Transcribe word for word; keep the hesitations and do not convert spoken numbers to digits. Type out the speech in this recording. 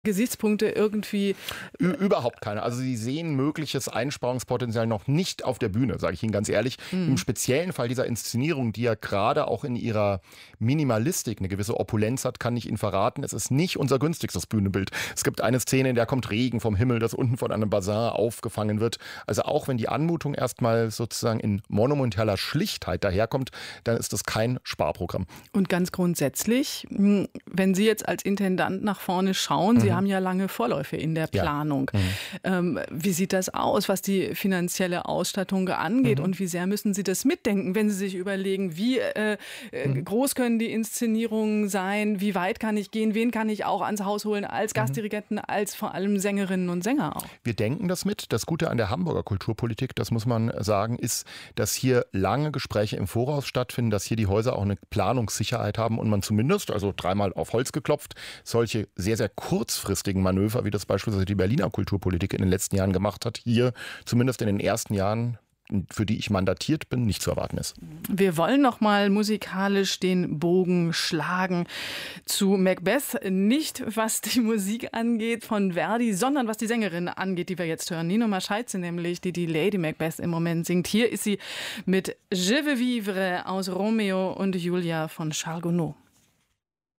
Gesichtspunkte irgendwie? Ü- überhaupt keine. Also Sie sehen mögliches Einsparungspotenzial noch nicht auf der Bühne, sage ich Ihnen ganz ehrlich. Mhm. Im speziellen Fall dieser Inszenierung, die ja gerade auch in ihrer Minimalistik eine gewisse Opulenz hat, kann ich Ihnen verraten, es ist nicht unser günstigstes Bühnenbild. Es gibt eine Szene, in der kommt Regen vom Himmel, das unten von einem Basar aufgefangen wird. Also auch wenn die Anmutung erstmal sozusagen in monumentaler Schlichtheit daherkommt, dann ist das kein Sparprogramm. Und ganz grundsätzlich, wenn Sie jetzt als Intendant nach vorne schauen, Sie Sie haben ja lange Vorläufe in der Planung. Ja. Mhm. Ähm, wie sieht das aus, was die finanzielle Ausstattung angeht? Mhm. Und wie sehr müssen Sie das mitdenken, wenn Sie sich überlegen, wie äh, mhm. groß können die Inszenierungen sein? Wie weit kann ich gehen? Wen kann ich auch ans Haus holen als Gastdirigenten, mhm. als vor allem Sängerinnen und Sänger auch? Wir denken das mit. Das Gute an der Hamburger Kulturpolitik, das muss man sagen, ist, dass hier lange Gespräche im Voraus stattfinden, dass hier die Häuser auch eine Planungssicherheit haben und man zumindest, also dreimal auf Holz geklopft, solche sehr, sehr kurzfristigen Manöver, wie das beispielsweise die Berliner Kulturpolitik in den letzten Jahren gemacht hat, hier zumindest in den ersten Jahren, für die ich mandatiert bin, nicht zu erwarten ist. Wir wollen noch mal musikalisch den Bogen schlagen zu Macbeth. Nicht, was die Musik angeht von Verdi, sondern was die Sängerin angeht, die wir jetzt hören. Nino Mascheidze nämlich, die die Lady Macbeth im Moment singt. Hier ist sie mit Je veux vivre aus Romeo und Julia von Charles Gounod.